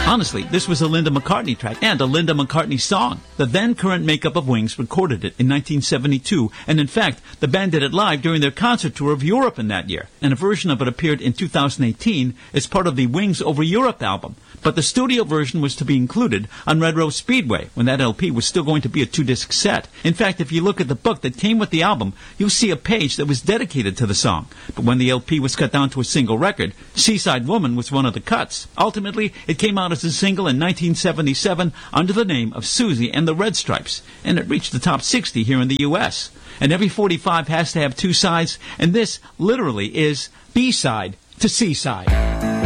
Honestly, this was a Linda McCartney track and a Linda McCartney song. The then current makeup of Wings recorded it in 1972, and in fact, the band did it live during their concert tour of Europe in that year, and a version of it appeared in 2018 as part of the Wings Over Europe album. But the studio version was to be included on Red Rose Speedway, when that LP was still going to be a 2-disc set. In fact, if you look at the book that came with the album, you'll see a page that was dedicated to the song. But when the LP was cut down to a single record, Seaside Woman was one of the cuts. Ultimately, it came out as a single in 1977 under the name of Susie and the Red Stripes, and it reached the top 60 here in the U.S. And every 45 has to have two sides, and this literally is B-side to C-side.